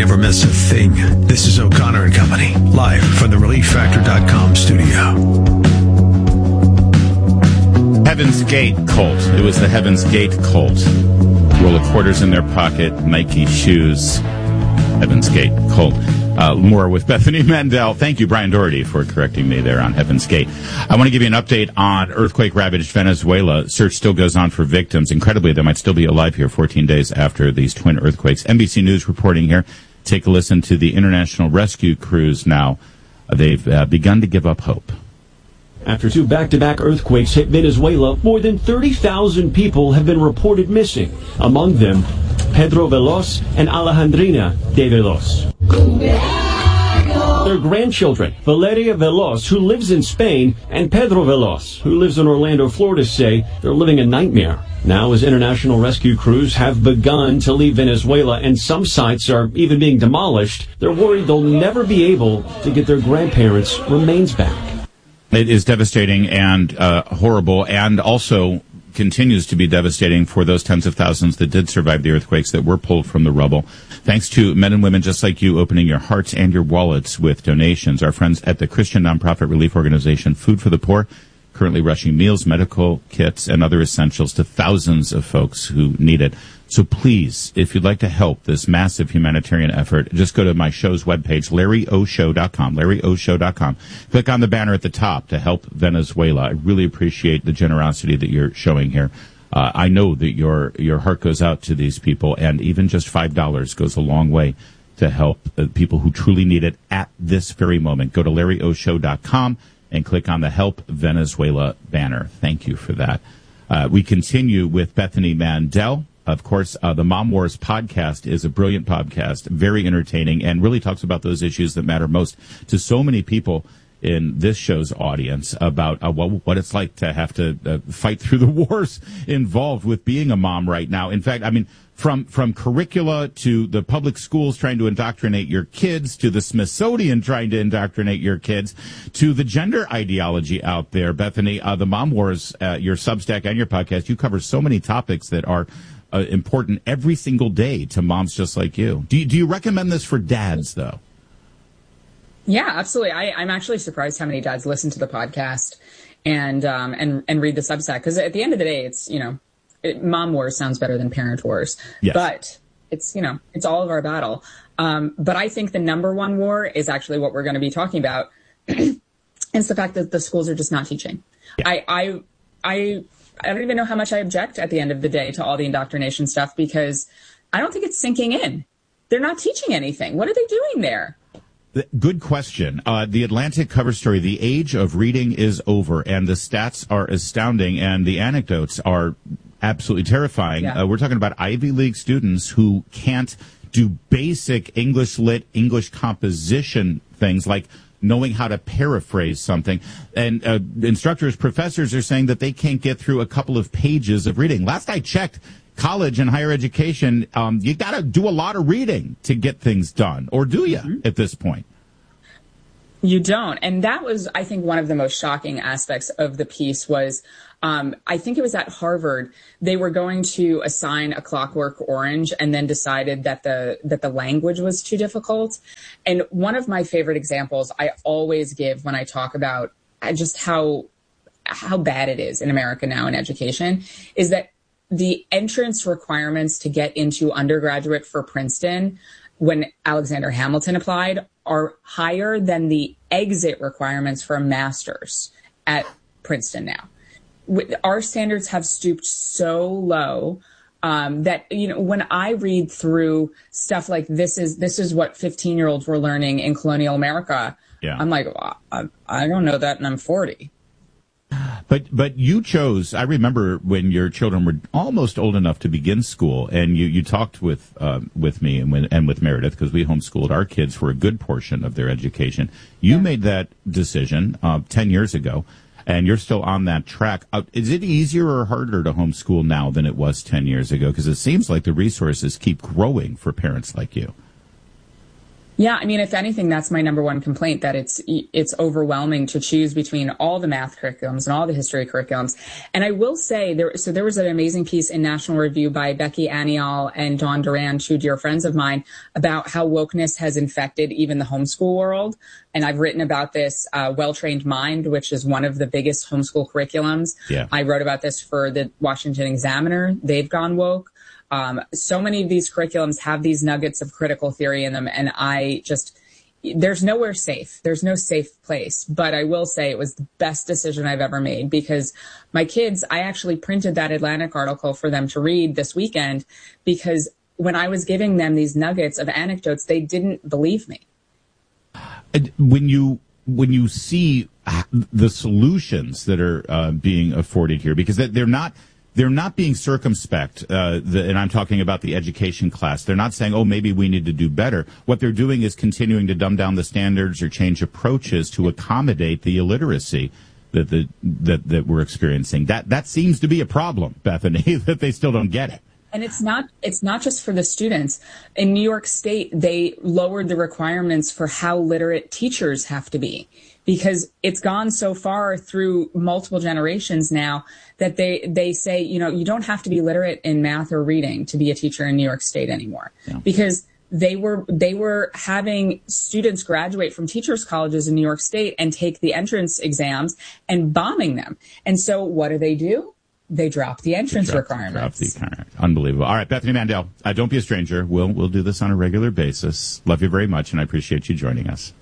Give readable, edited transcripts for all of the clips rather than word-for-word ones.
never miss a thing. This is O'Connor and Company, live from the ReliefFactor.com studio. Heaven's Gate cult. It was the Heaven's Gate cult. Roll of quarters in their pocket, Nike shoes. Heaven's Gate cult. More with Bethany Mandel. Thank you, Brian Doherty, for correcting me there on Heaven's Gate. I want to give you an update on earthquake-ravaged Venezuela. Search still goes on for victims. Incredibly, they might still be alive here 14 days after these twin earthquakes. NBC News reporting here. Take a listen to the international rescue crews now. They've begun to give up hope. After two back-to-back earthquakes hit Venezuela, more than 30,000 people have been reported missing. Among them, Pedro Veloz and Alejandrina de Veloz. Their grandchildren, Valeria Veloz, who lives in Spain, and Pedro Veloz, who lives in Orlando, Florida, say they're living a nightmare. Now, as international rescue crews have begun to leave Venezuela and some sites are even being demolished, they're worried they'll never be able to get their grandparents' remains back. It is devastating and horrible, and also continues to be devastating for those tens of thousands that did survive the earthquakes that were pulled from the rubble. Thanks to men and women just like you opening your hearts and your wallets with donations. Our friends at the Christian nonprofit relief organization Food for the Poor currently rushing meals, medical kits, and other essentials to thousands of folks who need it. So please, if you'd like to help this massive humanitarian effort, just go to my show's webpage, LarryOShow.com, LarryOShow.com. Click on the banner at the top to help Venezuela. I really appreciate the generosity that you're showing here. I know that your heart goes out to these people, and even just $5 goes a long way to help people who truly need it at this very moment. Go to LarryOShow.com and click on the Help Venezuela banner. Thank you for that. We continue with Bethany Mandel. Of course, the Mom Wars podcast is a brilliant podcast, very entertaining, and really talks about those issues that matter most to so many people in this show's audience about what it's like to have to fight through the wars involved with being a mom right now. In fact, I mean, from curricula to the public schools trying to indoctrinate your kids, to the Smithsonian trying to indoctrinate your kids, to the gender ideology out there. Bethany, the Mom Wars, your Substack and your podcast, you cover so many topics that are important every single day to moms just like you. Do you recommend this for dads, though? Yeah, absolutely. I'm actually surprised how many dads listen to the podcast and read the Substack, because at the end of the day, it's, Mom Wars sounds better than Parent Wars, yes. But it's, it's all of our battle. But I think the number one war is actually what we're going to be talking about. It's the fact that the schools are just not teaching. Yeah. I don't even know how much I object at the end of the day to all the indoctrination stuff, because I don't think it's sinking in. They're not teaching anything. What are they doing there? Good question. The Atlantic cover story, the age of reading is over, and the stats are astounding, and the anecdotes are absolutely terrifying. Yeah. We're talking about Ivy League students who can't do basic English lit, English composition things like knowing how to paraphrase something. And instructors, professors are saying that they can't get through a couple of pages of reading. Last I checked, college and higher education, you got to do a lot of reading to get things done. Or do you at this point? You don't. And that was, I think, one of the most shocking aspects of the piece was, I think it was at Harvard, they were going to assign a Clockwork Orange and then decided that the language was too difficult. And one of my favorite examples I always give when I talk about just how bad it is in America now in education is that the entrance requirements to get into undergraduate for Princeton when Alexander Hamilton applied are higher than the exit requirements for a master's at Princeton now. Our standards have stooped so low that, when I read through stuff like this is what 15-year-olds were learning in colonial America, yeah. I'm like, well, I don't know that, and I'm 40. But you chose, I remember when your children were almost old enough to begin school, and you talked with me and with Meredith, because we homeschooled our kids for a good portion of their education. You made that decision 10 years ago, and you're still on that track. Is it easier or harder to homeschool now than it was 10 years ago? Because it seems like the resources keep growing for parents like you. Yeah, I mean, if anything, that's my number one complaint, that it's overwhelming to choose between all the math curriculums and all the history curriculums. And I will say, there was an amazing piece in National Review by Becky Aniol and Dawn Duran, two dear friends of mine, about how wokeness has infected even the homeschool world. And I've written about this, Well-Trained Mind, which is one of the biggest homeschool curriculums. Yeah. I wrote about this for the Washington Examiner. They've gone woke. So many of these curriculums have these nuggets of critical theory in them, and there's nowhere safe. There's no safe place. But I will say it was the best decision I've ever made, because my kids, I actually printed that Atlantic article for them to read this weekend, because when I was giving them these nuggets of anecdotes, they didn't believe me. When you see the solutions that are being afforded here, because they're not being circumspect, and I'm talking about the education class. They're not saying, oh, maybe we need to do better. What they're doing is continuing to dumb down the standards or change approaches to accommodate the illiteracy that we're experiencing. That seems to be a problem, Bethany, that they still don't get it. And it's not just for the students. In New York State, they lowered the requirements for how literate teachers have to be, because it's gone so far through multiple generations now that they say, you don't have to be literate in math or reading to be a teacher in New York State anymore. Yeah. Because they were having students graduate from teachers' colleges in New York State and take the entrance exams and bombing them. And so what do? They drop the entrance requirements. Unbelievable. All right, Bethany Mandel, don't be a stranger. We'll do this on a regular basis. Love you very much, and I appreciate you joining us.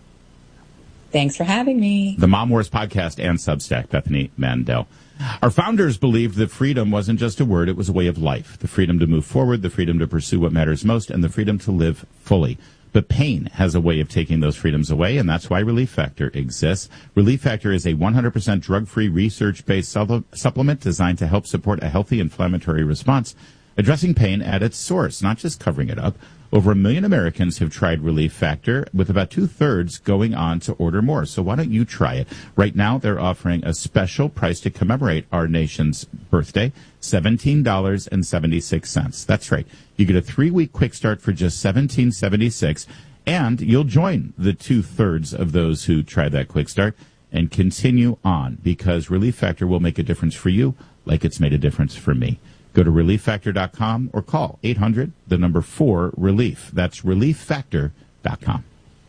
Thanks for having me. The Mom Wars podcast and Substack, Bethany Mandel. Our founders believed that freedom wasn't just a word, it was a way of life. The freedom to move forward, the freedom to pursue what matters most, and the freedom to live fully. But pain has a way of taking those freedoms away, and that's why Relief Factor exists. Relief Factor is a 100% drug-free, research-based supplement designed to help support a healthy inflammatory response, addressing pain at its source, not just covering it up. Over 1 million Americans have tried Relief Factor, with about 2/3 going on to order more. So why don't you try it? Right now, they're offering a special price to commemorate our nation's birthday, $17.76. That's right. You get a 3-week quick start for just $17.76, and you'll join the 2/3 of those who try that quick start and continue on, because Relief Factor will make a difference for you like it's made a difference for me. Go to ReliefFactor.com or call 800-4-RELIEF. That's ReliefFactor.com.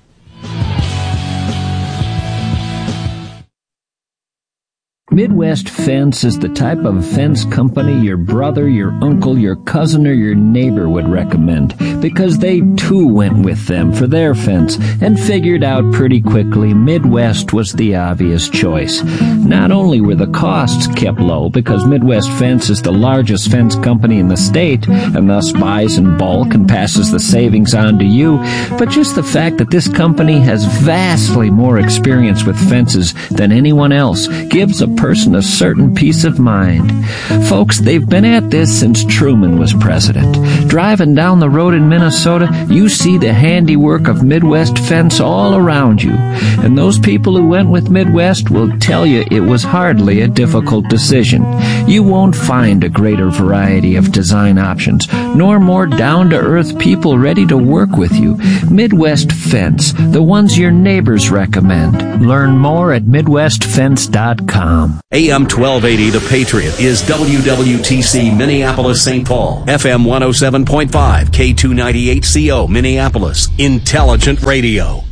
Midwest Fence is the type of fence company your brother, your uncle, your cousin, or your neighbor would recommend, because they too went with them for their fence and figured out pretty quickly Midwest was the obvious choice. Not only were the costs kept low, because Midwest Fence is the largest fence company in the state and thus buys in bulk and passes the savings on to you, but just the fact that this company has vastly more experience with fences than anyone else gives a person a certain peace of mind. Folks, they've been at this since Truman was president. Driving down the road in Minnesota, you see the handiwork of Midwest Fence all around you. And those people who went with Midwest will tell you it was hardly a difficult decision. You won't find a greater variety of design options, nor more down-to-earth people ready to work with you. Midwest Fence, the ones your neighbors recommend. Learn more at MidwestFence.com. AM 1280, The Patriot, is WWTC Minneapolis-St. Paul. FM 107.5, K298CO Minneapolis. Intelligent radio.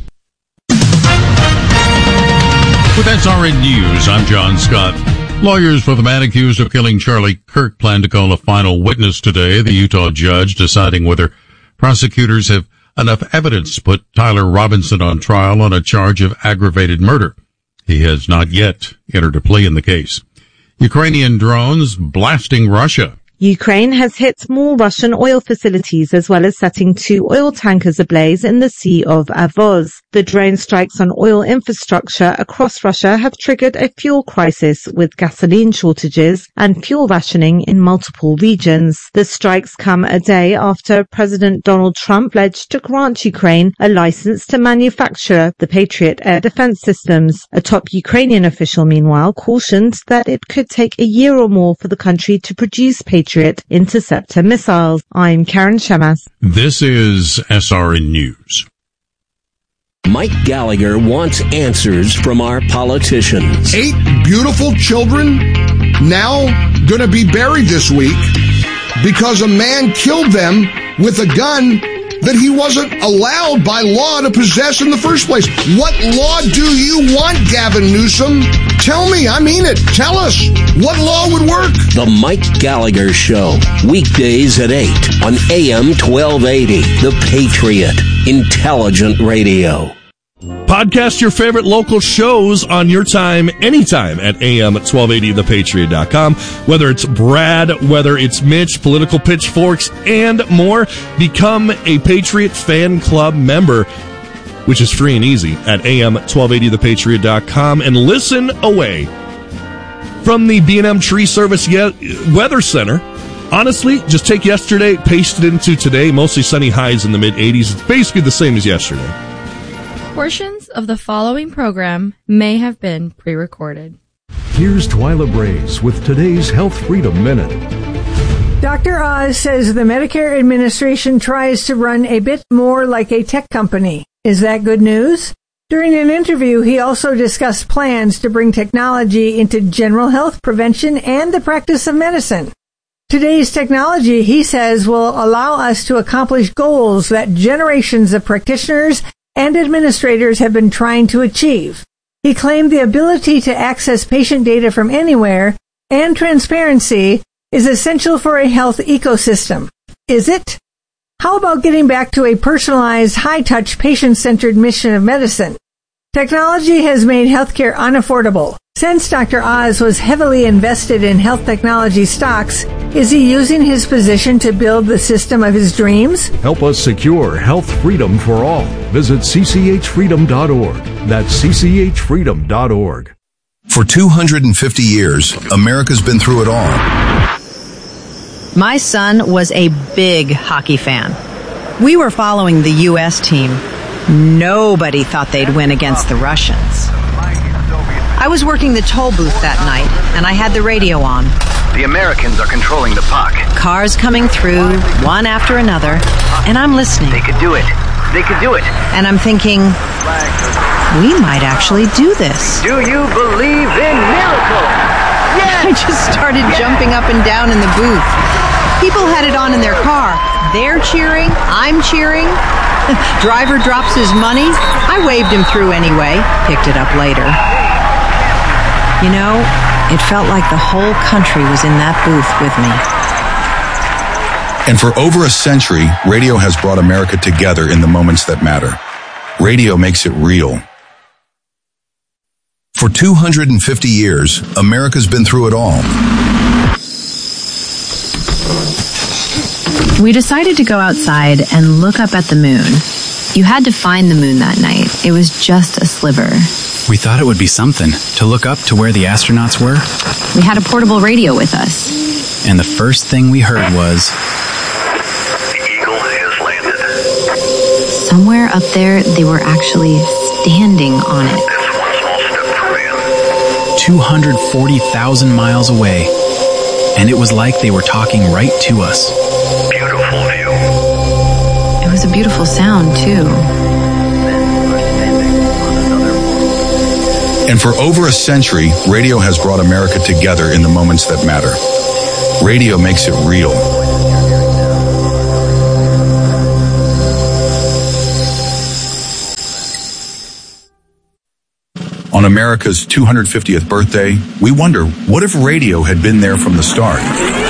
With SRN News, I'm John Scott. Lawyers for the man accused of killing Charlie Kirk plan to call a final witness today, the Utah judge deciding whether prosecutors have enough evidence to put Tyler Robinson on trial on a charge of aggravated murder. He has not yet entered a plea in the case. Ukrainian drones blasting Russia. Ukraine has hit more Russian oil facilities as well as setting 2 oil tankers ablaze in the Sea of Azov. The drone strikes on oil infrastructure across Russia have triggered a fuel crisis with gasoline shortages and fuel rationing in multiple regions. The strikes come a day after President Donald Trump pledged to grant Ukraine a license to manufacture the Patriot air defense systems. A top Ukrainian official, meanwhile, cautioned that it could take a year or more for the country to produce Patriot interceptor missiles. I'm Karen Shemas. This is SRN News. Mike Gallagher wants answers from our politicians. 8 beautiful children now going to be buried this week because a man killed them with a gun that he wasn't allowed by law to possess in the first place. What law do you want, Gavin Newsom? Tell me. I mean it. Tell us. What law would work? The Mike Gallagher Show. Weekdays at 8 on AM 1280. The Patriot. Intelligent Radio. Podcast your favorite local shows on your time, anytime at am1280thepatriot.com. Whether it's Brad, whether it's Mitch, Political Pitchforks, and more, become a Patriot Fan Club member, which is free and easy at am1280thepatriot.com, and listen away from the B&M Tree Service Weather Center. Honestly, just take yesterday, paste it into today, mostly sunny highs in the mid-80s. It's basically the same as yesterday. Portions of the following program may have been pre-recorded. Here's Twyla Braze with today's Health Freedom Minute. Dr. Oz says the Medicare administration tries to run a bit more like a tech company. Is that good news? During an interview, he also discussed plans to bring technology into general health prevention and the practice of medicine. Today's technology, he says, will allow us to accomplish goals that generations of practitioners and administrators have been trying to achieve. He claimed the ability to access patient data from anywhere and transparency is essential for a health ecosystem. Is it? How about getting back to a personalized, high-touch, patient-centered mission of medicine? Technology has made healthcare unaffordable. Since Dr. Oz was heavily invested in health technology stocks, is he using his position to build the system of his dreams? Help us secure health freedom for all. Visit cchfreedom.org. That's cchfreedom.org. For 250 years, America's been through it all. My son was a big hockey fan. We were following the U.S. team. Nobody thought they'd win against the Russians. I was working the toll booth that night, and I had the radio on. The Americans are controlling the puck. Cars coming through, one after another, and I'm listening. They could do it. They could do it. And I'm thinking, we might actually do this. Do you believe in miracles? Yes! I just started jumping up and down in the booth. People had it on in their car. They're cheering. I'm cheering. Driver drops his money. I waved him through anyway. Picked it up later. You know, it felt like the whole country was in that booth with me. And for over a century, radio has brought America together in the moments that matter. Radio makes it real. For 250 years, America's been through it all. We decided to go outside and look up at the moon. You had to find the moon that night. It was just a sliver. We thought it would be something to look up to where the astronauts were. We had a portable radio with us. And the first thing we heard was... The Eagle has landed. Somewhere up there, they were actually standing on it. That's one small step for man. 240,000 miles away. And it was like they were talking right to us. Beautiful view. It was a beautiful sound, too. And for over a century, radio has brought America together in the moments that matter. Radio makes it real. On America's 250th birthday, we wonder, what if radio had been there from the start?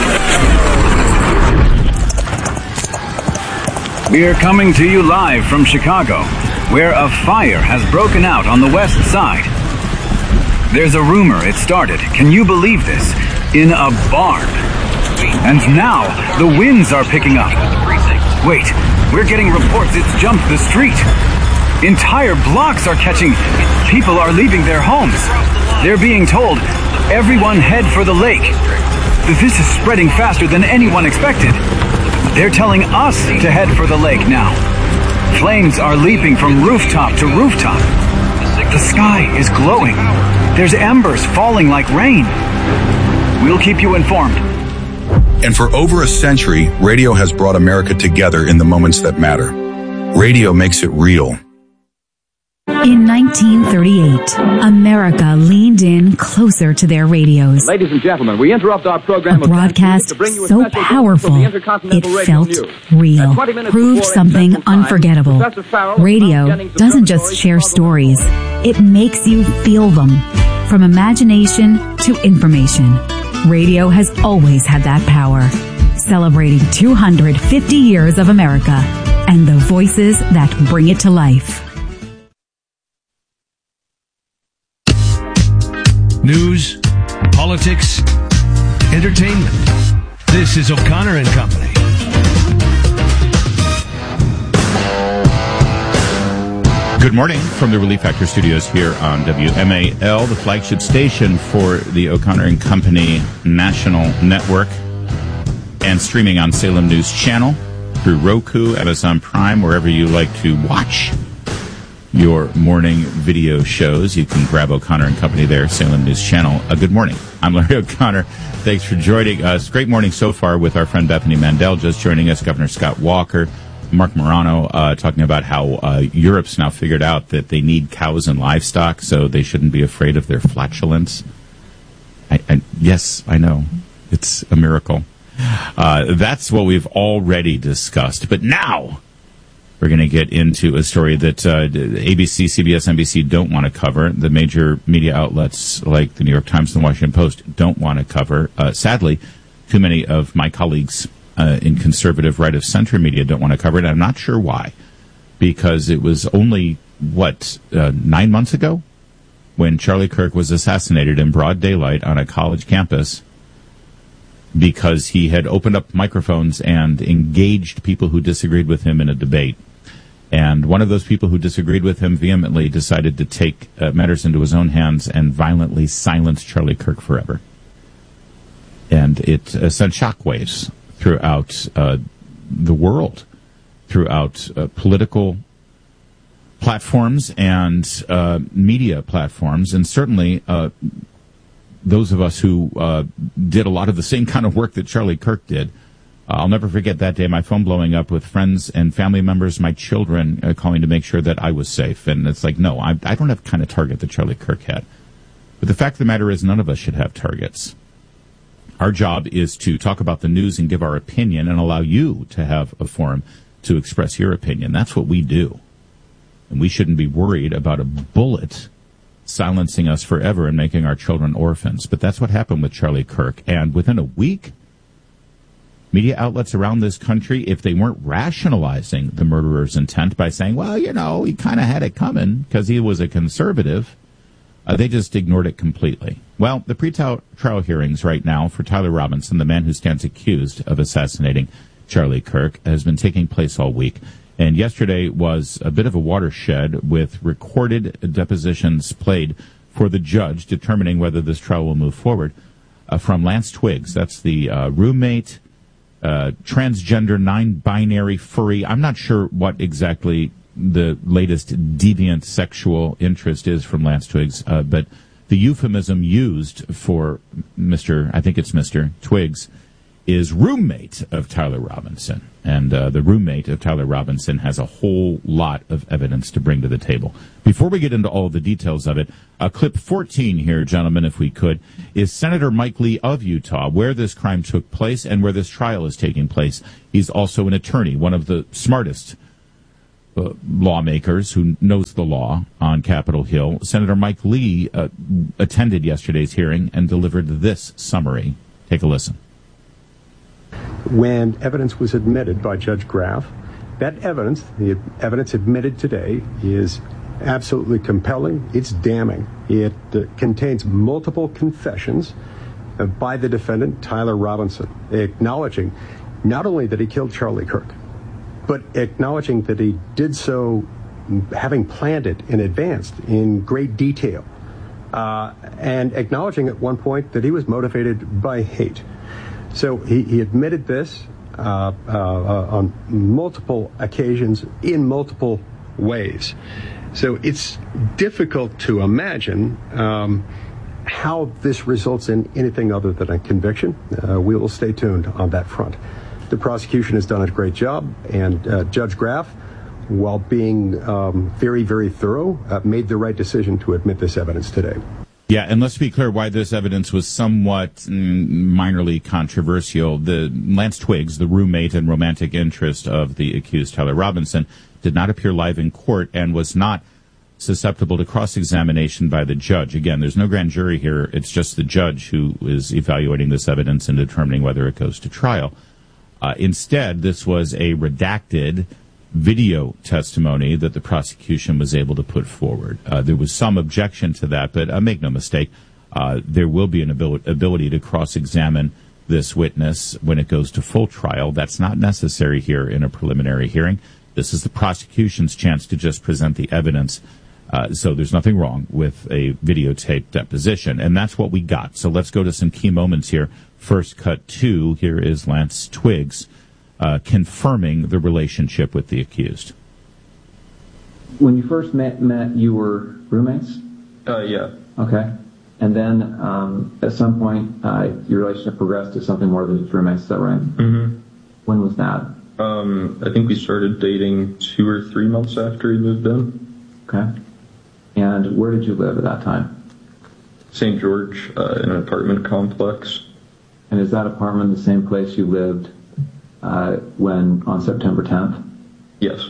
We are coming to you live from Chicago, where a fire has broken out on the west side. There's a rumor it started, can you believe this, in a barn. And now, the winds are picking up. Wait, we're getting reports it's jumped the street. Entire blocks are catching. People are leaving their homes. They're being told, everyone head for the lake. This is spreading faster than anyone expected. They're telling us to head for the lake now. Flames are leaping from rooftop to rooftop. The sky is glowing. There's embers falling like rain. We'll keep you informed. And for over a century, radio has brought America together in the moments that matter. Radio makes it real. In 1938, America leaned in closer to their radios. Ladies and gentlemen, we interrupt our program. A broadcast so powerful, it felt real. Proved something unforgettable. Radio doesn't just share stories. It makes you feel them. From imagination to information, radio has always had that power. Celebrating 250 years of America and the voices that bring it to life. News, politics, entertainment. This is O'Connor and Company. Good morning from the Relief Factor Studios here on WMAL, the flagship station for the O'Connor and Company National Network, and streaming on Salem News Channel through Roku, Amazon Prime, wherever you like to watch your morning video shows. You can grab O'Connor and Company there, Salem News Channel. Good morning. I'm Larry O'Connor. Thanks for joining us. Great morning so far with our friend Bethany Mandel just joining us, Governor Scott Walker, Mark Morano talking about how Europe's now figured out that they need cows and livestock, so they shouldn't be afraid of their flatulence. Yes, I know. It's a miracle. That's what we've already discussed. But now we're going to get into a story that ABC, CBS, NBC don't want to cover. The major media outlets like the New York Times and the Washington Post don't want to cover. Sadly, too many of my colleagues in conservative right-of-center media don't want to cover it. I'm not sure why, because it was only, 9 months ago when Charlie Kirk was assassinated in broad daylight on a college campus because he had opened up microphones and engaged people who disagreed with him in a debate. And one of those people who disagreed with him vehemently decided to take matters into his own hands and violently silence Charlie Kirk forever. And it sent shockwaves throughout the world, throughout political platforms and media platforms, and certainly those of us who did a lot of the same kind of work that Charlie Kirk did. I'll never forget that day, my phone blowing up with friends and family members, my children calling to make sure that I was safe. And it's like, no, I don't have the kind of target that Charlie Kirk had. But the fact of the matter is none of us should have targets. Our job is to talk about the news and give our opinion and allow you to have a forum to express your opinion. That's what we do. And we shouldn't be worried about a bullet silencing us forever and making our children orphans. But that's what happened with Charlie Kirk. And within a week, media outlets around this country, if they weren't rationalizing the murderer's intent by saying, well, you know, he kind of had it coming because he was a conservative, they just ignored it completely. Well, the pre-trial hearings right now for Tyler Robinson, the man who stands accused of assassinating Charlie Kirk, has been taking place all week. And yesterday was a bit of a watershed with recorded depositions played for the judge determining whether this trial will move forward from Lance Twiggs. That's the roommate, transgender, non-binary, furry. I'm not sure what exactly the latest deviant sexual interest is from Lance Twiggs, but the euphemism used for Mr. Twiggs is roommate of Tyler Robinson. And the roommate of Tyler Robinson has a whole lot of evidence to bring to the table. Before we get into all the details of it, clip 14 here, gentlemen, if we could, is Senator Mike Lee of Utah, where this crime took place and where this trial is taking place. He's also an attorney, one of the smartest lawmakers who knows the law on Capitol Hill. Senator Mike Lee attended yesterday's hearing and delivered this summary. Take a listen. When evidence was admitted by Judge Graff, that evidence, the evidence admitted today, is absolutely compelling. It's damning. It contains multiple confessions by the defendant, Tyler Robinson, acknowledging not only that he killed Charlie Kirk, but acknowledging that he did so having planned it in advance in great detail, and acknowledging at one point that he was motivated by hate. So he admitted this on multiple occasions in multiple ways. So it's difficult to imagine how this results in anything other than a conviction. We will stay tuned on that front. The prosecution has done a great job, and Judge Graff while being very, very thorough, made the right decision to admit this evidence today. Yeah, and let's be clear why this evidence was somewhat minorly controversial. The Lance Twiggs, the roommate and romantic interest of the accused Tyler Robinson, did not appear live in court and was not susceptible to cross-examination by the judge. Again, there's no grand jury here. It's just the judge who is evaluating this evidence and determining whether it goes to trial. Instead, this was a redacted video testimony that the prosecution was able to put forward. There was some objection to that, but make no mistake, there will be an ability to cross-examine this witness when it goes to full trial. That's not necessary here in a preliminary hearing. This is the prosecution's chance to just present the evidence. So there's nothing wrong with a videotape deposition, and that's what we got. So let's go to some key moments here. First, cut 2. Here is Lance Twiggs confirming the relationship with the accused. When you first met, you were roommates? Yeah. Okay. And then at some point, your relationship progressed to something more than just roommates, is that right? Mm-hmm. When was that? I think we started dating 2 or 3 months after he moved in. Okay. And where did you live at that time? St. George, in an apartment complex. And is that apartment the same place you lived when on September 10th? Yes.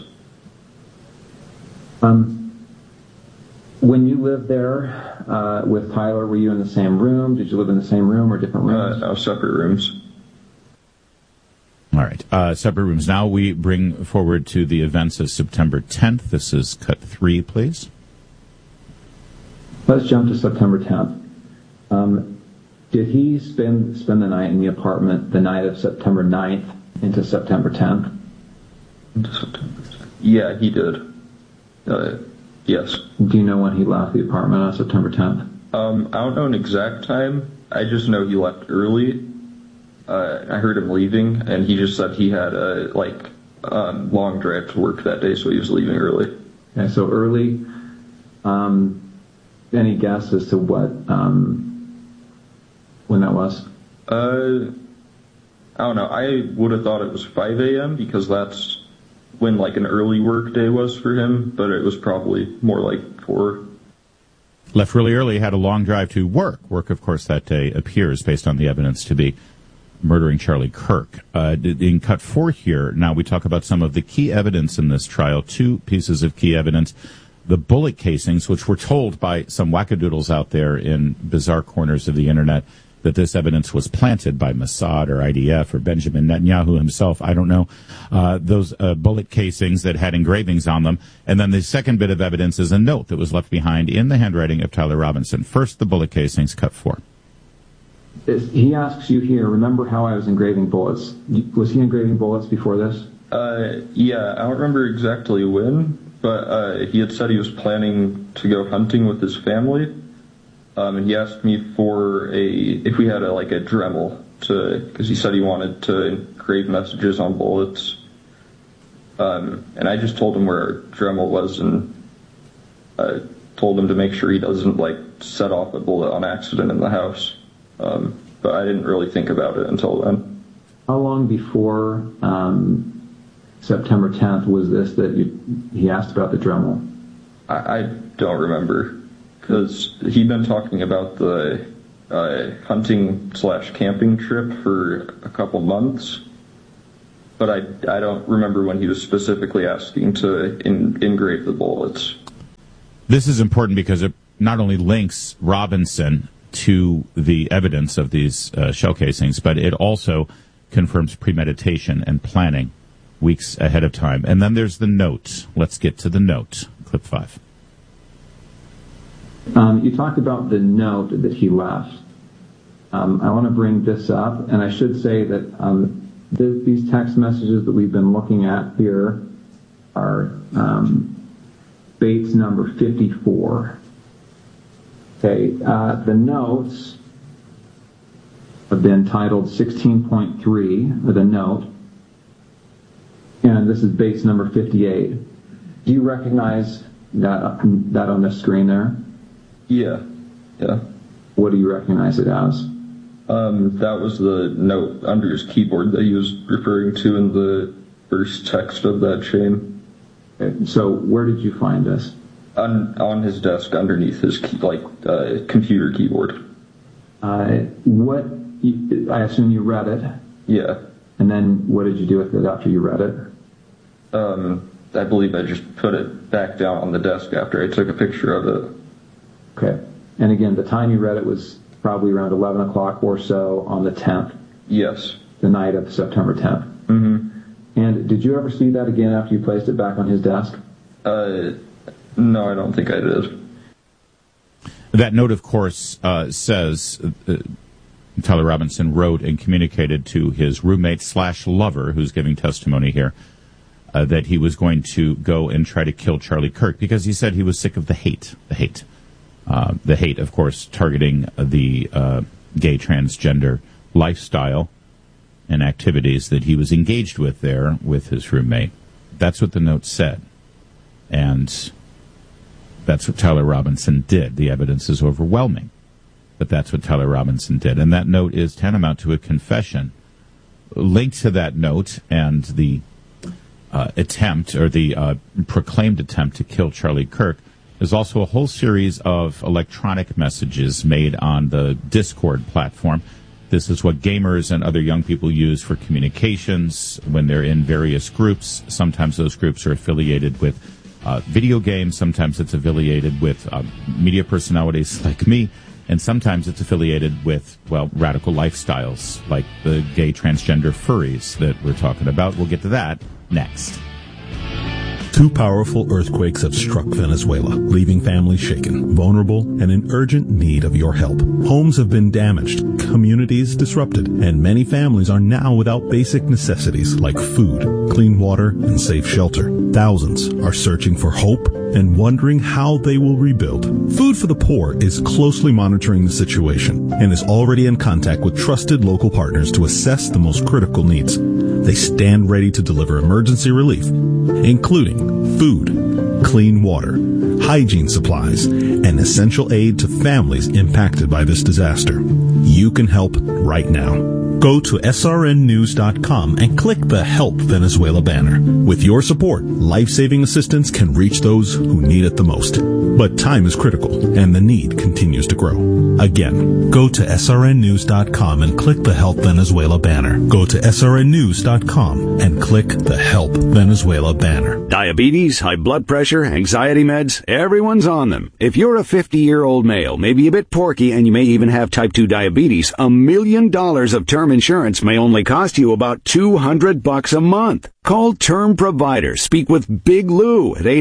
When you lived there with Tyler, were you in the same room? Did you live in the same room or different rooms? Separate rooms. All right, separate rooms. Now we bring forward to the events of September 10th. This is cut 3, please. Let's jump to September 10th. Did he spend the night in the apartment the night of September 9th into September 10th? Into September 10th. Yeah, he did. Yes. Do you know when he left the apartment on September 10th? I don't know an exact time. I just know he left early. I heard him leaving, and he just said he had a long drive to work that day, so he was leaving early. Okay, so early. Any guess as to what when that was? I don't know. I would have thought it was 5 a.m. because that's when an early work day was for him, but it was probably more like 4. Left really early, had a long drive to work. Work, of course, that day appears, based on the evidence, to be murdering Charlie Kirk. In cut 4 here, now we talk about some of the key evidence in this trial. 2 pieces of key evidence. The bullet casings, which were told by some wackadoodles out there in bizarre corners of the internet that this evidence was planted by Mossad or IDF or Benjamin Netanyahu himself. I don't know. Those bullet casings that had engravings on them. And then the second bit of evidence is a note that was left behind in the handwriting of Tyler Robinson. First, the bullet casings, cut 4. He asks you here, remember how I was engraving bullets. Was he engraving bullets before this? Yeah, I don't remember exactly when, but he had said he was planning to go hunting with his family. And he asked me if we had a Dremel because he said he wanted to engrave messages on bullets. And I just told him where our Dremel was and told him to make sure he doesn't set off a bullet on accident in the house. But I didn't really think about it until then. How long before September 10th was this that he asked about the Dremel? I don't remember. Because he'd been talking about the hunting/camping trip for a couple months, but I don't remember when he was specifically asking to engrave the bullets. This is important because it not only links Robinson to the evidence of these shell casings, but it also confirms premeditation and planning weeks ahead of time. And then there's the note. Let's get to the note. Clip 5. You talked about the note that he left. I want to bring this up, and I should say that these text messages that we've been looking at here are Bates number 54. Okay, the notes have been titled 16.3 with a note, and this is Bates number 58. Do you recognize that on the screen there? Yeah. What do you recognize it as? That was the note under his keyboard that he was referring to in the first text of that chain. Okay, so where did you find this? On his desk, underneath his computer keyboard. I assume you read it. Yeah. And then what did you do with it after you read it? I believe I just put it back down on the desk after I took a picture of it. Okay. And again, the time you read it was probably around 11 o'clock or so on the 10th. Yes. The night of September 10th. Mm-hmm. And did you ever see that again after you placed it back on his desk? No, I don't think I did. That note, of course, says Tyler Robinson wrote and communicated to his roommate/lover, who's giving testimony here, that he was going to go and try to kill Charlie Kirk because he said he was sick of the hate. The hate, of course, targeting the gay transgender lifestyle and activities that he was engaged with there with his roommate. That's what the note said. And that's what Tyler Robinson did. The evidence is overwhelming, but that's what Tyler Robinson did. And that note is tantamount to a confession. Linked to that note and the attempt, or the proclaimed attempt to kill Charlie Kirk, is also a whole series of electronic messages made on the Discord platform. This is what gamers and other young people use for communications when they're in various groups. Sometimes those groups are affiliated with video games. Sometimes it's affiliated with media personalities like me. And sometimes it's affiliated with, well, radical lifestyles like the gay transgender furries that we're talking about. We'll get to that next. 2 powerful earthquakes have struck Venezuela, leaving families shaken, vulnerable, and in urgent need of your help. Homes have been damaged, communities disrupted, and many families are now without basic necessities like food, clean water, and safe shelter. Thousands are searching for hope and wondering how they will rebuild. Food for the Poor is closely monitoring the situation and is already in contact with trusted local partners to assess the most critical needs. They stand ready to deliver emergency relief, including food, clean water, hygiene supplies, and essential aid to families impacted by this disaster. You can help right now. Go to srnnews.com and click the Help Venezuela banner. With your support, life-saving assistance can reach those who need it the most. But time is critical, and the need continues to grow. Again, go to srnnews.com and click the Help Venezuela banner. Go to srnnews.com and click the Help Venezuela banner. Diabetes, high blood pressure, anxiety meds, everyone's on them. If you're a 50-year-old male, maybe a bit porky, and you may even have type 2 diabetes, $1 million of term insurance may only cost you about $200 a month. Call Term Provider. Speak with Big Lou at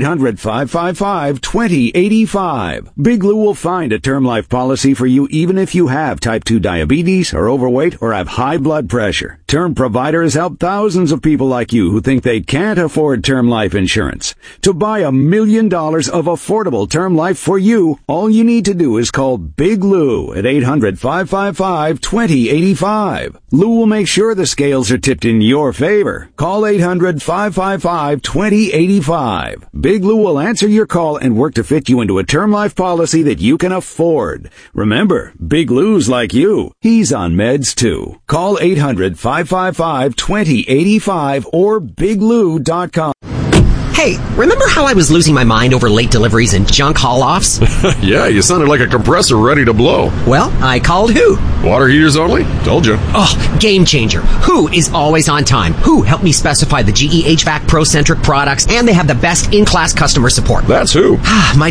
800-555-2085. Big Lou will find a term life policy for you even if you have type 2 diabetes, are overweight, or have high blood pressure. Term Provider has helped thousands of people like you who think they can't afford term life insurance. To buy $1 million of affordable term life for you, all you need to do is call Big Lou at 800-555-2085. Lou will make sure the scales are tipped in your favor. Call 800-555-2085. Big Lou will answer your call and work to fit you into a term life policy that you can afford. Remember, Big Lou's like you. He's on meds too. Call 800-555-2085 or biglou.com. Hey, remember how I was losing my mind over late deliveries and junk haul-offs? Yeah, you sounded like a compressor ready to blow. Well, I called Who. Water heaters only? Told you. Oh, game changer. Who is always on time. Who helped me specify the GE HVAC Pro-centric products, and they have the best in-class customer support. That's Who. My